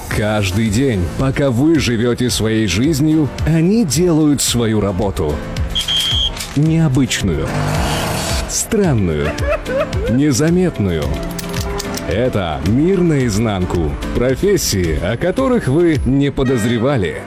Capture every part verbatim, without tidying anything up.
Каждый день, пока вы живете своей жизнью, они делают свою работу. Необычную, странную, незаметную. Это «Мир наизнанку». Профессии, о которых вы не подозревали.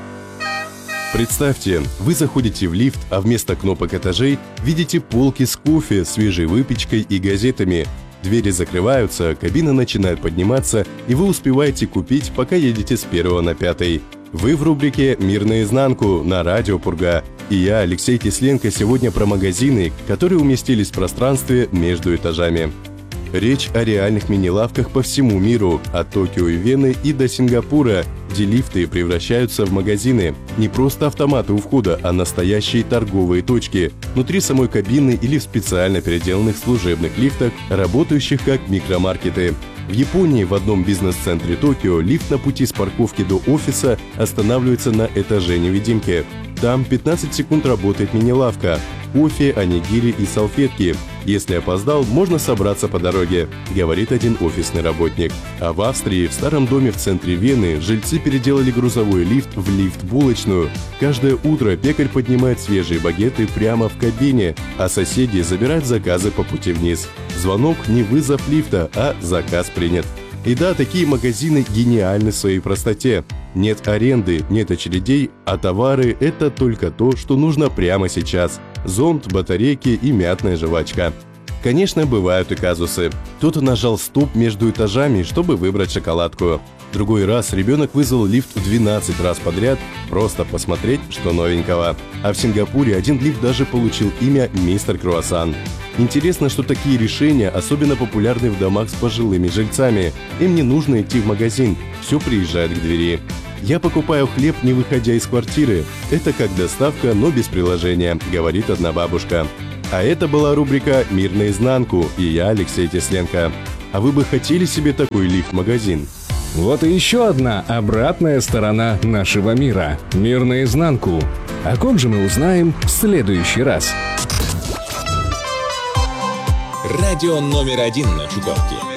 Представьте, вы заходите в лифт, а вместо кнопок этажей видите полки с кофе, свежей выпечкой и газетами. Двери закрываются, кабина начинает подниматься, и вы успеваете купить, пока едете с первого на пятый. Вы в рубрике «Мир наизнанку» на радио Пурга. И я, Алексей Тесленко, сегодня про магазины, которые уместились в пространстве между этажами. Речь о реальных мини-лавках по всему миру, от Токио и Вены и до Сингапура, где лифты превращаются в магазины. Не просто автоматы у входа, а настоящие торговые точки, внутри самой кабины или в специально переделанных служебных лифтах, работающих как микромаркеты. В Японии в одном бизнес-центре Токио лифт на пути с парковки до офиса останавливается на этаже невидимки. Там пятнадцать секунд работает мини-лавка. Кофе, онигири и салфетки. Если опоздал, можно собраться по дороге, говорит один офисный работник. А в Австрии, в старом доме в центре Вены, жильцы переделали грузовой лифт в лифт-булочную. Каждое утро пекарь поднимает свежие багеты прямо в кабине, а соседи забирают заказы по пути вниз. Звонок не вызов лифта, а заказ принят. И да, такие магазины гениальны в своей простоте. Нет аренды, нет очередей, а товары – это только то, что нужно прямо сейчас. Зонт, батарейки и мятная жвачка. Конечно, бывают и казусы. Кто-то нажал стоп между этажами, чтобы выбрать шоколадку. В другой раз ребенок вызвал лифт двенадцать раз подряд, просто посмотреть, что новенького. А в Сингапуре один лифт даже получил имя «Мистер Круассан». Интересно, что такие решения особенно популярны в домах с пожилыми жильцами. Им не нужно идти в магазин, все приезжает к двери. «Я покупаю хлеб, не выходя из квартиры. Это как доставка, но без приложения», — говорит одна бабушка. А это была рубрика «Мир наизнанку», и я, Алексей Тесленко. А вы бы хотели себе такой лифт-магазин? Вот и еще одна обратная сторона нашего мира. Мир наизнанку. О ком же мы узнаем в следующий раз? Радио номер один на Чукотке.